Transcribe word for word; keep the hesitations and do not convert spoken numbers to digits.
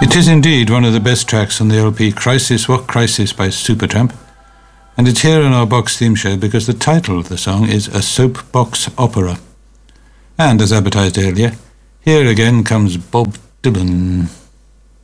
It is indeed one of the best tracks on the L P Crisis What Crisis by Supertramp, and it's here on our box theme show because the title of the song is A Soapbox Opera. And as advertised earlier, here again comes Bob Dylan.